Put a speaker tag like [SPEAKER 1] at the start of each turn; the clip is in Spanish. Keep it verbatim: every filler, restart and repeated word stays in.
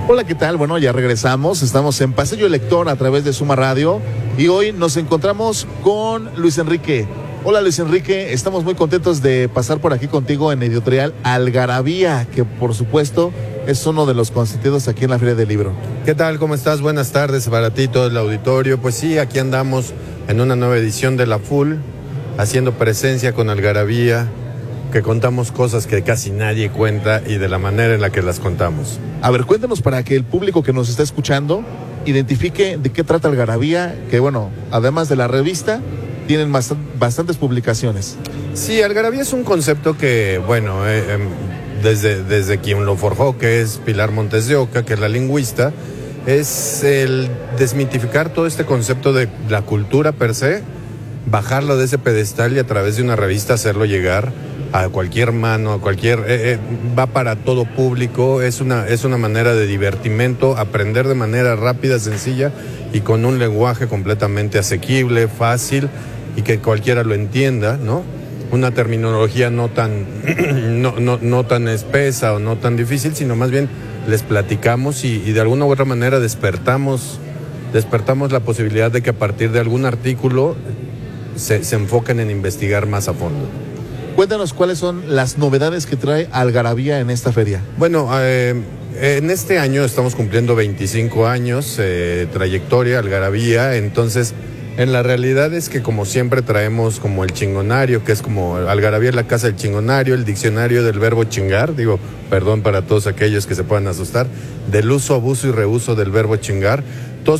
[SPEAKER 1] Hola, ¿qué tal? Bueno, ya regresamos. Estamos en Pasillo Lector a través de Suma Radio y hoy nos encontramos con Luis Enrique. Hola, Luis Enrique, estamos muy contentos de pasar por aquí contigo en Editorial Algarabía, que por supuesto es uno de los consentidos aquí en la Feria del Libro.
[SPEAKER 2] ¿Qué tal? ¿Cómo estás? Buenas tardes para ti, todo el auditorio. Pues sí, aquí andamos en una nueva edición de La Full, haciendo presencia con Algarabía, que contamos cosas que casi nadie cuenta y de la manera en la que las contamos.
[SPEAKER 1] A ver, cuéntanos para que el público que nos está escuchando identifique de qué trata Algarabía, que bueno, además de la revista, tienen bast- bastantes publicaciones.
[SPEAKER 2] Sí, Algarabía es un concepto que, bueno, eh, eh, desde, desde quien lo forjó, que es Pilar Montes de Oca, que es la lingüista, es el desmitificar todo este concepto de la cultura per se, bajarlo de ese pedestal y a través de una revista hacerlo llegar a cualquier mano, a cualquier, eh, eh, va para todo público, es una, es una manera de divertimento, aprender de manera rápida, sencilla y con un lenguaje completamente asequible, fácil y que cualquiera lo entienda, ¿no? Una terminología no tan, no, no, no tan espesa o no tan difícil, sino más bien les platicamos y, y de alguna u otra manera despertamos, despertamos la posibilidad de que a partir de algún artículo se, se enfoquen en investigar más a fondo.
[SPEAKER 1] Cuéntanos cuáles son las novedades que trae Algarabía en esta feria.
[SPEAKER 2] Bueno, eh, en este año estamos cumpliendo veinticinco años, eh, trayectoria, Algarabía, entonces en la realidad es que como siempre traemos como el chingonario, que es como Algarabía es la casa del chingonario, el diccionario del verbo chingar, digo, perdón para todos aquellos que se puedan asustar, del uso, abuso y reuso del verbo chingar,